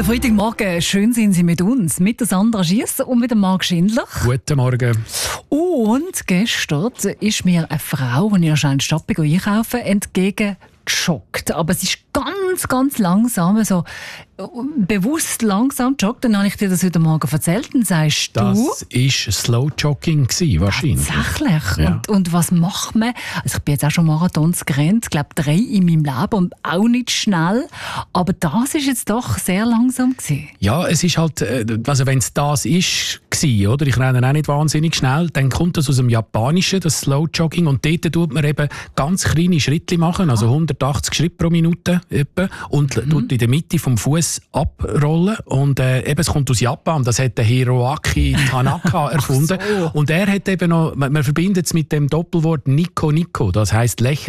Freitagmorgen, schön sind Sie mit uns, mit der Sandra Schiess und mit dem Marc Schindler. Guten Morgen. Und gestern ist mir eine Frau, die ich in der Stadt einkaufen entgegengejoggt. Aber es ist ganz langsam, so bewusst langsam joggt. Dann habe ich dir das heute Morgen erzählt. Dann sagst du... Das war Slow Jogging wahrscheinlich. Tatsächlich? Ja. Und was macht man? Also ich bin jetzt auch schon Marathons gerannt, ich glaube 3 in meinem Leben und auch nicht schnell. Aber das war jetzt doch sehr langsam gewesen. Ja, es ist halt, also wenn es das ist, oder? Ich renne auch nicht wahnsinnig schnell, dann kommt das aus dem Japanischen, das Slow Jogging. Und dort tut man eben ganz kleine Schritte machen, also 180 Schritte pro Minute etwa, und tut in der Mitte vom Fuß abrollen. Und eben, es kommt aus Japan, das hat der Hiroaki Tanaka erfunden. So. Und er hat eben noch, man verbindet es mit dem Doppelwort Nico, das heisst lächeln.